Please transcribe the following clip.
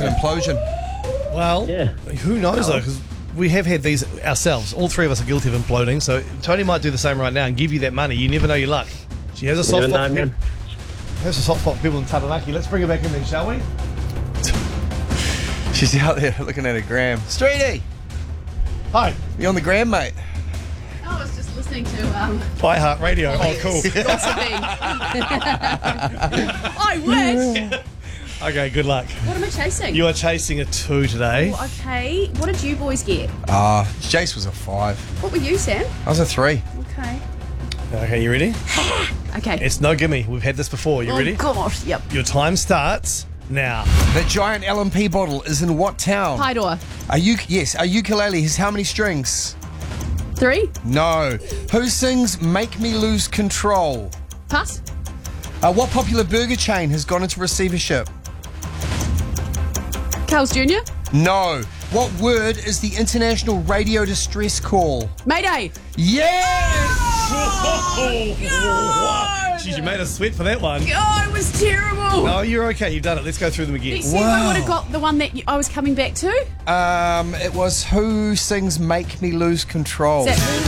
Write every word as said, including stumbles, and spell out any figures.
an implosion. Well, Yeah. who knows though? Because we have had these ourselves. All three of us are guilty of imploding. So Tony might do the same right now and give you that money. You never know your luck. She has a soft Never spot. know, For, man. has a soft spot for people in Taranaki. Let's bring her back in then, shall we? She's out there looking at her gram. Streety, Hi. you on the gram, mate? I was just listening to um, iHeart Radio. Oh, cool. gossiping. I wish. Okay, good luck. What am I chasing? You are chasing a two today. Oh, okay. What did you boys get? Ah, uh, Jace was a five. What were you, Sam? I was a three. Okay. Okay, you ready? Okay. It's no gimme. We've had this before. You oh, ready? gosh. Yep. Your time starts now. The giant L M P bottle is in what town? Paidor. Are you yes? A ukulele has how many strings? Three. No. Who sings "Make Me Lose Control"? Pass. Uh, what popular burger chain has gone into receivership? Carl's Junior Oh. No. What word is the international radio distress call? Mayday. Yes! Jeez, you made us sweat for that one. Oh, it was terrible. No, you're okay. You've done it. Let's go through them again. You see if I would have got the one that you, I was coming back to? Um, it was who sings "Make Me Lose Control"? Is that